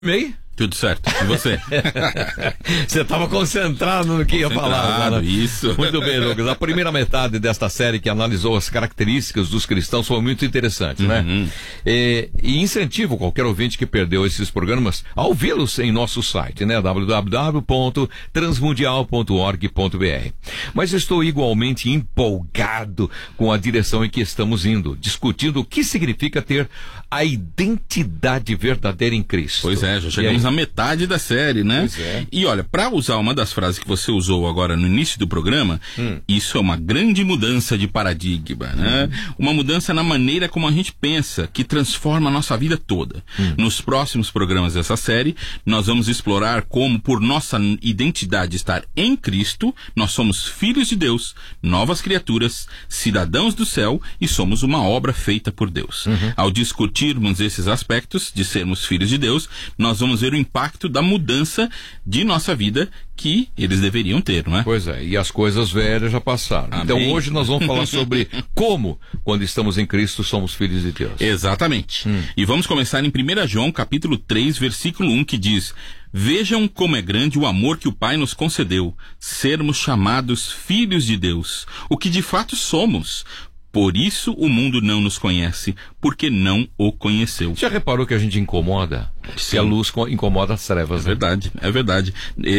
Meio? Tudo certo. E você? Você estava concentrado no que ia falar. Né? Isso. Muito bem, Douglas. A primeira metade desta série que analisou as características dos cristãos foi muito interessante, né? E incentivo qualquer ouvinte que perdeu esses programas a ouvi-los em nosso site, né? www.transmundial.org.br. Mas estou igualmente empolgado com a direção em que estamos indo, discutindo o que significa ter a identidade verdadeira em Cristo. Pois é, já chegamos na metade da série, né? Pois é. E olha, para usar uma das frases que você usou agora no início do programa, isso é uma grande mudança de paradigma, né? Uma mudança na maneira como a gente pensa, que transforma a nossa vida toda. Nos próximos programas dessa série, nós vamos explorar como, por nossa identidade estar em Cristo, nós somos filhos de Deus, novas criaturas, cidadãos do céu e somos uma obra feita por Deus. Ao discutirmos esses aspectos de sermos filhos de Deus, nós vamos ver o impacto da mudança de nossa vida que eles deveriam ter, não é? Pois é, e as coisas velhas já passaram. Amém. Então hoje nós vamos falar sobre como, quando estamos em Cristo, somos filhos de Deus. Exatamente. E vamos começar em 1 João, capítulo 3, versículo 1, que diz: Vejam como é grande o amor que o Pai nos concedeu, sermos chamados filhos de Deus, o que de fato somos. Por isso o mundo não nos conhece, porque não o conheceu. Já reparou que a gente incomoda? Sim. Que a luz incomoda as trevas, né? É verdade.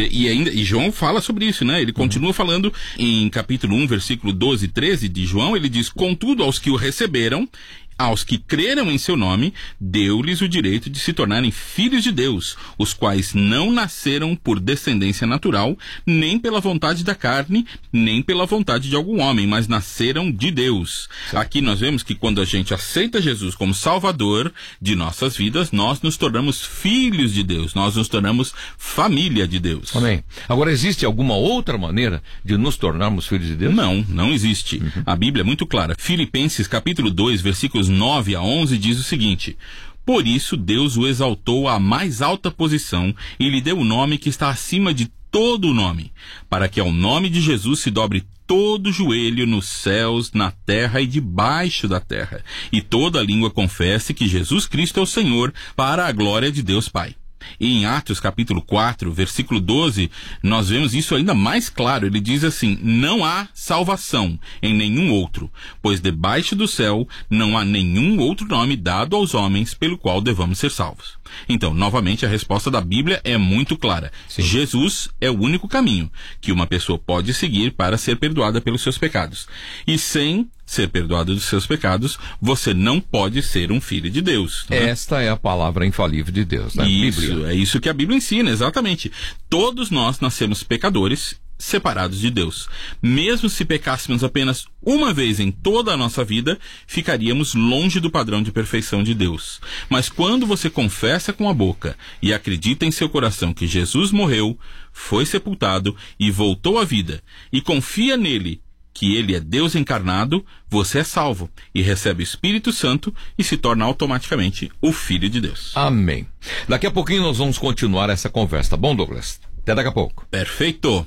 E João fala sobre isso, né? Ele continua falando em capítulo 1, versículo 12 e 13 de João, ele diz: Contudo, aos que o receberam, aos que creram em seu nome, deu-lhes o direito de se tornarem filhos de Deus, os quais não nasceram por descendência natural, nem pela vontade da carne, nem pela vontade de algum homem, mas nasceram de Deus. Sim. Aqui nós vemos que quando a gente aceita Jesus como Salvador de nossas vidas, nós nos tornamos filhos de Deus, nós nos tornamos família de Deus. Amém. Agora, existe alguma outra maneira de nos tornarmos filhos de Deus? Não existe. A Bíblia é muito clara. Filipenses capítulo 2, versículos 9 a 11 diz o seguinte: Por isso Deus o exaltou à mais alta posição e lhe deu o nome que está acima de todo o nome, para que ao nome de Jesus se dobre todo o joelho nos céus, na terra e debaixo da terra, e toda língua confesse que Jesus Cristo é o Senhor, para a glória de Deus Pai. E em Atos capítulo 4, versículo 12, nós vemos isso ainda mais claro. Ele diz assim: Não há salvação em nenhum outro, pois debaixo do céu não há nenhum outro nome dado aos homens pelo qual devamos ser salvos. Então, novamente, a resposta da Bíblia é muito clara. Sim. Jesus é o único caminho que uma pessoa pode seguir para ser perdoada pelos seus pecados. E sem ser perdoado dos seus pecados, você não pode ser um filho de Deus. Né? Esta é a palavra infalível de Deus, né? Isso, é isso que a Bíblia ensina, exatamente. Todos nós nascemos pecadores, separados de Deus. Mesmo se pecássemos apenas uma vez em toda a nossa vida, ficaríamos longe do padrão de perfeição de Deus. Mas quando você confessa com a boca e acredita em seu coração que Jesus morreu, foi sepultado e voltou à vida, e confia nele, que ele é Deus encarnado, você é salvo e recebe o Espírito Santo e se torna automaticamente o Filho de Deus. Amém. Daqui a pouquinho nós vamos continuar essa conversa, tá bom, Douglas? Até daqui a pouco. Perfeito.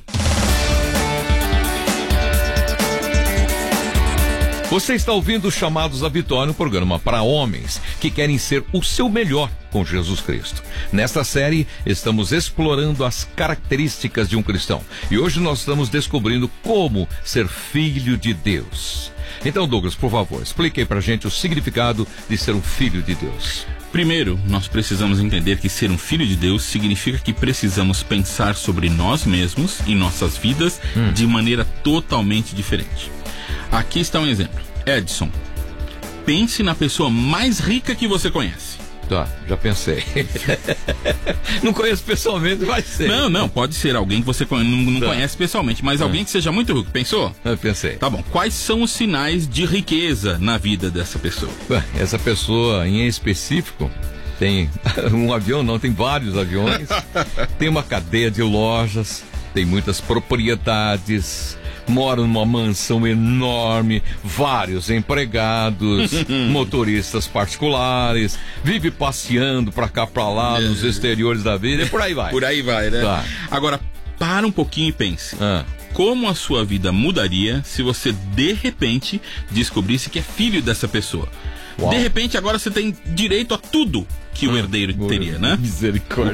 Você está ouvindo Chamados à Vitória, um programa para homens que querem ser o seu melhor com Jesus Cristo. Nesta série, estamos explorando as características de um cristão. E hoje nós estamos descobrindo como ser filho de Deus. Então, Douglas, por favor, explique aí pra gente o significado de ser um filho de Deus. Primeiro, nós precisamos entender que ser um filho de Deus significa que precisamos pensar sobre nós mesmos e nossas vidas de maneira totalmente diferente. Aqui está um exemplo. Edson, pense na pessoa mais rica que você conhece. Tá, já pensei. Não conheço pessoalmente, vai ser. Não, pode ser alguém que você não conhece pessoalmente, mas alguém que seja muito rico. Pensou? Eu pensei. Tá bom, quais são os sinais de riqueza na vida dessa pessoa? Essa pessoa em específico tem um avião, não, tem vários aviões, tem uma cadeia de lojas, tem muitas propriedades, mora numa mansão enorme, vários empregados, motoristas particulares, vive passeando pra cá, pra lá, nos exteriores da vida, e por aí vai. Por aí vai, né? Tá. Agora, para um pouquinho e pense. Como a sua vida mudaria se você, de repente, descobrisse que é filho dessa pessoa? Uau. De repente, agora você tem direito a tudo que o herdeiro teria, né? Misericórdia.